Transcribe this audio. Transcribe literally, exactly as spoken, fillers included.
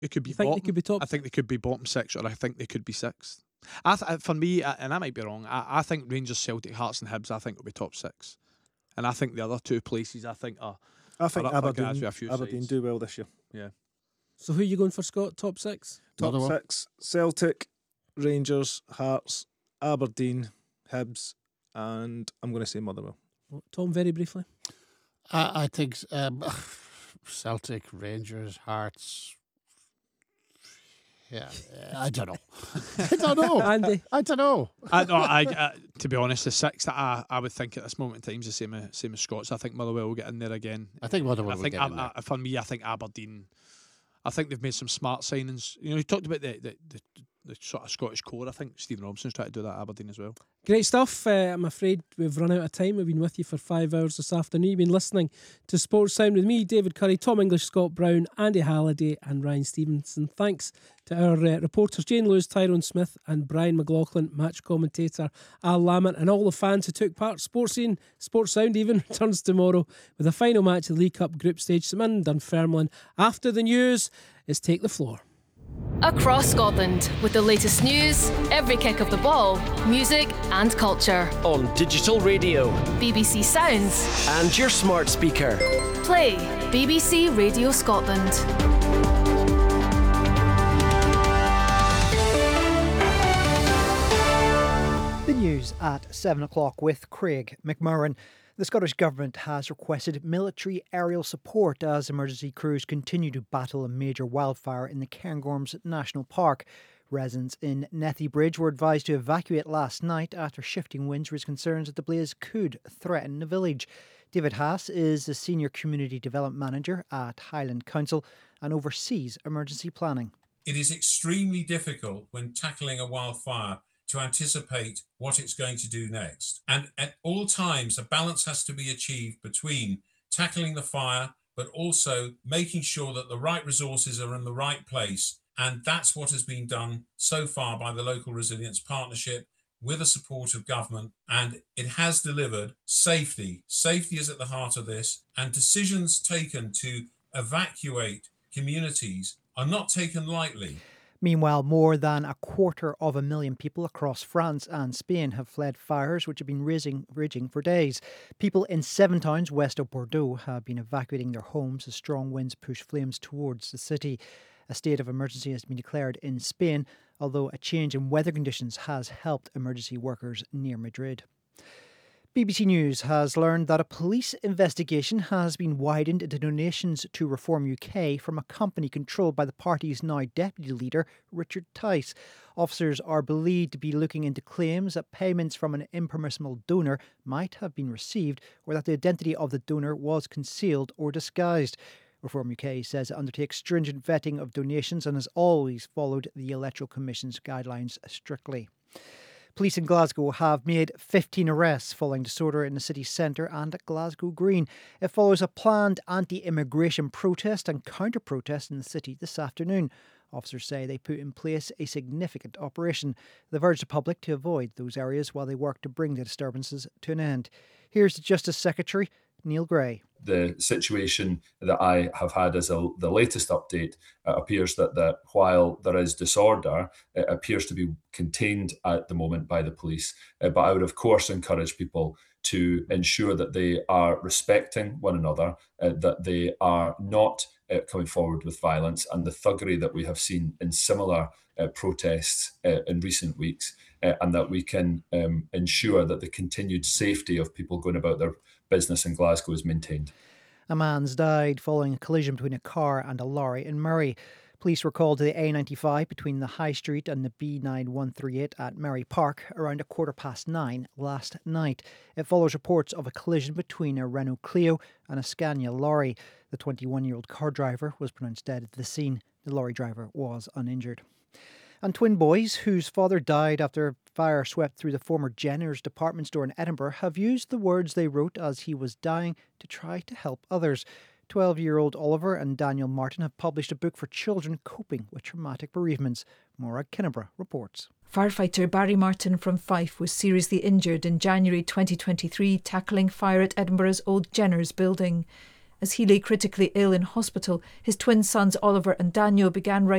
It could be You think bottom. they could be top? I think they could be bottom six, or I think they could be sixth. I th- for me, uh, and I might be wrong, I, I think Rangers, Celtic, Hearts and Hibs, I think will be top six. And I think the other two places, I think, are, I think are up for grabs Aberdeen, with a few Aberdeen sides. do well this year. Yeah. So who are you going for, Scott? Top six? Top Motherwell. six: Celtic, Rangers, Hearts, Aberdeen, Hibs, and I'm going to say Motherwell. Tom, very briefly. I, I think um, Celtic, Rangers, Hearts. Yeah, I don't know. I don't know. Andy? I don't know. I, no, I, uh, to be honest, the six that I, I would think at this moment in time is the same, as- same as Scott's. I think Motherwell will get in there again. I think Motherwell I will think get in Ab- there. uh, for me, I think Aberdeen. I think they've made some smart signings. You know, you talked about the the, the the sort of Scottish core. I think Stephen Robson's trying to do that at Aberdeen as well. Great stuff. Uh, I'm afraid we've run out of time. We've been with you for five hours this afternoon. You've been listening to Sports Sound with me, David Curry, Tom English, Scott Brown, Andy Halliday and Ryan Stevenson. Thanks to our uh, reporters Jane Lewis, Tyrone Smith and Brian McLaughlin, match commentator Al Lamont and all the fans who took part. Sports Scene, Sports Sound even returns tomorrow with a final match of the League Cup group stage, St Mirren Dunfermline. After the news is Take the Floor. Across Scotland, with the latest news, every kick of the ball, music and culture. On digital radio. B B C Sounds. And your smart speaker. Play B B C Radio Scotland. The news at seven o'clock with Craig McMurran. The Scottish Government has requested military aerial support as emergency crews continue to battle a major wildfire in the Cairngorms National Park. Residents in Nethybridge were advised to evacuate last night after shifting winds raised concerns that the blaze could threaten the village. David Haas is the Senior Community Development Manager at Highland Council and oversees emergency planning. It is extremely difficult when tackling a wildfire to anticipate what it's going to do next. And at all times, a balance has to be achieved between tackling the fire, but also making sure that the right resources are in the right place. And that's what has been done so far by the Local Resilience Partnership with the support of government. And it has delivered safety. Safety is at the heart of this. And decisions taken to evacuate communities are not taken lightly. Meanwhile, more than a quarter of a million people across France and Spain have fled fires which have been raging, raging for days. People in seven towns west of Bordeaux have been evacuating their homes as strong winds push flames towards the city. A state of emergency has been declared in Spain, although a change in weather conditions has helped emergency workers near Madrid. B B C News has learned that a police investigation has been widened into donations to Reform U K from a company controlled by the party's now deputy leader, Richard Tice. Officers are believed to be looking into claims that payments from an impermissible donor might have been received or that the identity of the donor was concealed or disguised. Reform U K says it undertakes stringent vetting of donations and has always followed the Electoral Commission's guidelines strictly. Police in Glasgow have made fifteen arrests following disorder in the city centre and at Glasgow Green. It follows a planned anti-immigration protest and counter-protest in the city this afternoon. Officers say they put in place a significant operation. They've urged the public to avoid those areas while they work to bring the disturbances to an end. Here's the Justice Secretary, Neil Gray. The situation that I have had as a, the latest update uh, appears that, that while there is disorder, it appears to be contained at the moment by the police. Uh, but I would, of course, encourage people to ensure that they are respecting one another, uh, that they are not uh, coming forward with violence and the thuggery that we have seen in similar uh, protests uh, in recent weeks, uh, and that we can um, ensure that the continued safety of people going about their business in Glasgow is maintained. A man's died following a collision between a car and a lorry in Murray. Police were called to the A ninety-five between the High Street and the B nine one three eight at Murray Park around a quarter past nine last night. It follows reports of a collision between a Renault Clio and a Scania lorry. The twenty-one-year-old car driver was pronounced dead at the scene. The lorry driver was uninjured. And twin boys, whose father died after fire swept through the former Jenner's department store in Edinburgh, have used the words they wrote as he was dying to try to help others. twelve-year-old Oliver and Daniel Martin have published a book for children coping with traumatic bereavements. Maura Kinnebra reports. Firefighter Barry Martin from Fife was seriously injured in January twenty twenty-three tackling fire at Edinburgh's old Jenner's building. As he lay critically ill in hospital, his twin sons Oliver and Daniel began writing